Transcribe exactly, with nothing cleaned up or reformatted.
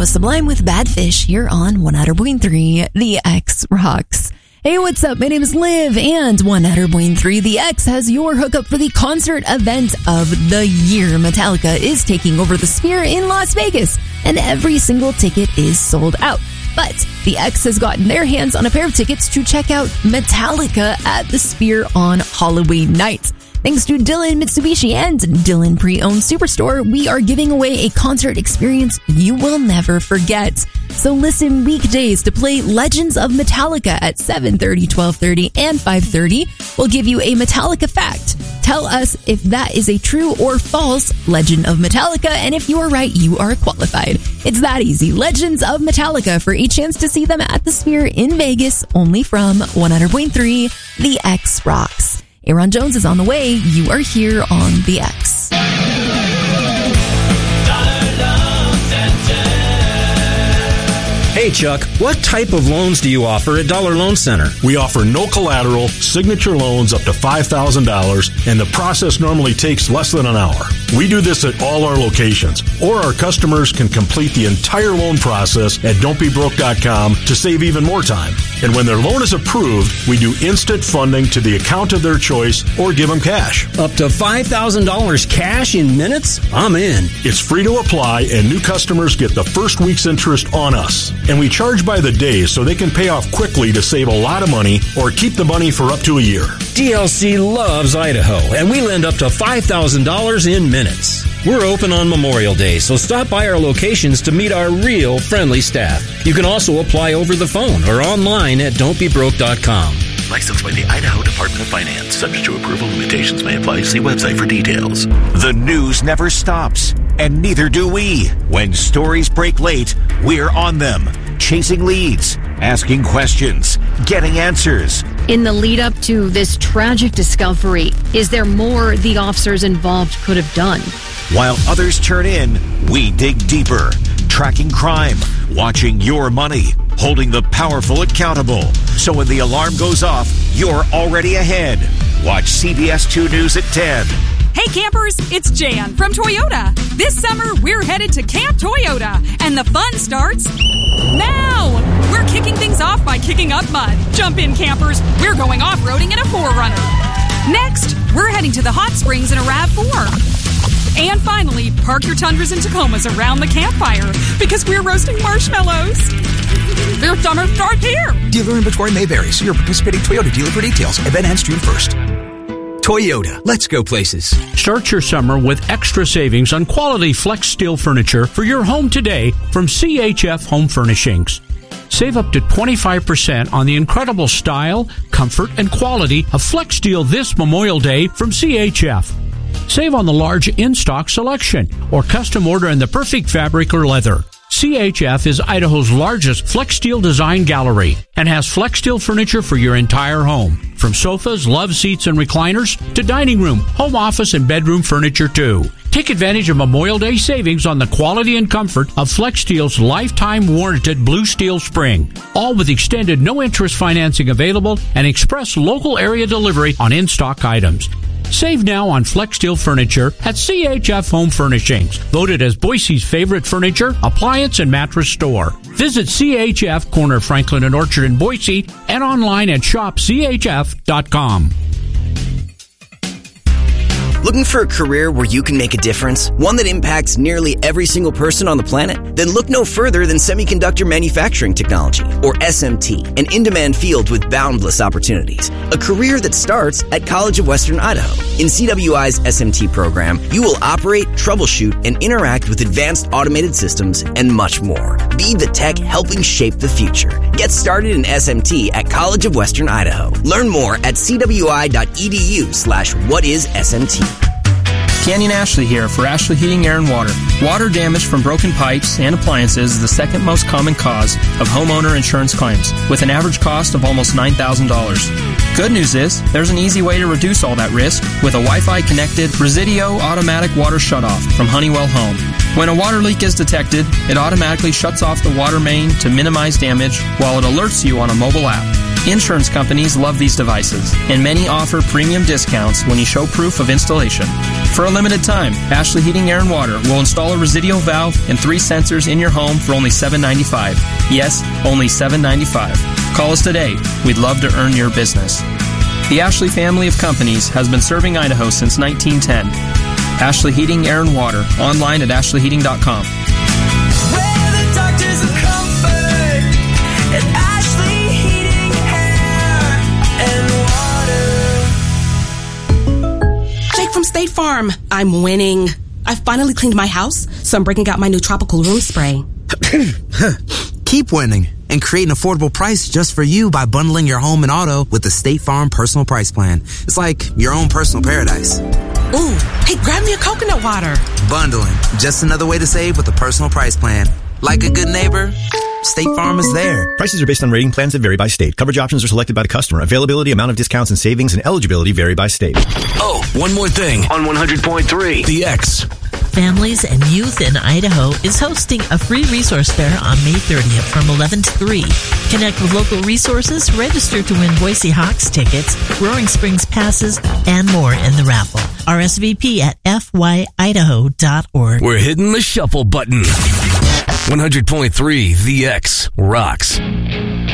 now Sublime with Bad Fish here on one hundred point three The X Rocks. Hey, what's up? My name is Liv, and one hundred point three The X has your hookup for the concert event of the year. Metallica is taking over the Sphere in Las Vegas, and every single ticket is sold out. But the X has gotten their hands on a pair of tickets to check out Metallica at the Sphere on Halloween night. Thanks to Dylan Mitsubishi and Dylan Pre-Owned Superstore, we are giving away a concert experience you will never forget. So listen weekdays to play Legends of Metallica at seven thirty, twelve thirty, and five thirty. We'll give you a Metallica fact. Tell us if that is a true or false Legend of Metallica, and if you are right, you are qualified. It's that easy. Legends of Metallica for a chance to see them at the Sphere in Vegas, only from one hundred point three The X Rocks. Aaron Jones is on the way. You are here on The X. Hey, Chuck, what type of loans do you offer at Dollar Loan Center? We offer no collateral, signature loans up to five thousand dollars, and the process normally takes less than an hour. We do this at all our locations, or our customers can complete the entire loan process at don't be broke dot com to save even more time. And when their loan is approved, we do instant funding to the account of their choice or give them cash. Up to five thousand dollars cash in minutes? I'm in. It's free to apply, and new customers get the first week's interest on us. And we charge by the day so they can pay off quickly to save a lot of money or keep the money for up to a year. D L C loves Idaho, and we lend up to five thousand dollars in minutes. We're open on Memorial Day, so stop by our locations to meet our real friendly staff. You can also apply over the phone or online at don't be broke dot com. Licensed by the Idaho Department of Finance. Subject to approval, limitations may apply. See website for details. The news never stops, and neither do we. When stories break late, we're on them. Chasing leads, asking questions, getting answers. In the lead up to this tragic discovery, is there more the officers involved could have done? While others turn in, we dig deeper. Tracking crime, watching your money, holding the powerful accountable. So when the alarm goes off, you're already ahead. Watch C B S two News at ten. Hey campers, it's Jan from Toyota. This summer, we're headed to Camp Toyota, and the fun starts now. We're kicking things off by kicking up mud. Jump in, campers. We're going off-roading in a four runner. Next, we're heading to the hot springs in a RAV four. And finally, park your Tundras and Tacomas around the campfire because we're roasting marshmallows. Their summer starts here. Dealer inventory may vary. See your participating Toyota dealer for details. Event ends June first. Toyota. Let's go places. Start your summer with extra savings on quality Flex Steel furniture for your home today from C H F Home Furnishings. Save up to twenty-five percent on the incredible style, comfort, and quality of Flex Steel this Memorial Day from C H F. Save on the large in-stock selection or custom order in the perfect fabric or leather. C H F is Idaho's largest Flex Steel design gallery and has Flex Steel furniture for your entire home. From sofas, love seats, and recliners to dining room, home office, and bedroom furniture too. Take advantage of Memorial Day savings on the quality and comfort of Flex Steel's lifetime warranted Blue Steel Spring. All with extended no-interest financing available and express local area delivery on in-stock items. Save now on Flex Steel furniture at C H F Home Furnishings, voted as Boise's favorite furniture, appliance, and mattress store. Visit C H F, corner Franklin and Orchard in Boise, and online at shop c h f dot com. Looking for a career where you can make a difference? One that impacts nearly every single person on the planet? Then look no further than Semiconductor Manufacturing Technology, or S M T, an in-demand field with boundless opportunities. A career that starts at College of Western Idaho. In C W I's S M T program, you will operate, troubleshoot, and interact with advanced automated systems and much more. Be the tech helping shape the future. Get started in S M T at College of Western Idaho. Learn more at c w i dot e d u slash what is S M T. Canyon Ashley here for Ashley Heating, Air and Water. Water damage from broken pipes and appliances is the second most common cause of homeowner insurance claims, with an average cost of almost nine thousand dollars. Good news is, there's an easy way to reduce all that risk with a Wi-Fi connected Residio automatic water shutoff from Honeywell Home. When a water leak is detected, it automatically shuts off the water main to minimize damage while it alerts you on a mobile app. Insurance companies love these devices, and many offer premium discounts when you show proof of installation. For a limited time, Ashley Heating, Air and Water will install a Residio valve and three sensors in your home for only seven dollars and ninety-five cents. Yes, only seven dollars and ninety-five cents. Call us today. We'd love to earn your business. The Ashley family of companies has been serving Idaho since nineteen ten. Ashley Heating, Air and Water, online at ashley heating dot com. Where the doctors of comfort at Ashley Heating, Air and Water. Jake from State Farm. I'm winning. I finally cleaned my house, so I'm breaking out my new tropical room spray. Keep winning and create an affordable price just for you by bundling your home and auto with the State Farm Personal Price Plan. It's like your own personal paradise. Ooh, hey, grab me a coconut water. Bundling, just another way to save with a personal price plan. Like a good neighbor, State Farm is there. Prices are based on rating plans that vary by state. Coverage options are selected by the customer. Availability, amount of discounts and savings, and eligibility vary by state. Oh, one more thing. On one hundred point three, The X. Families and Youth in Idaho is hosting a free resource fair on May thirtieth from eleven to three. Connect with local resources, register to win Boise Hawks tickets, Roaring Springs passes, and more in the raffle. R S V P at f y idaho dot org. We're hitting the shuffle button. one hundred point three The X rocks.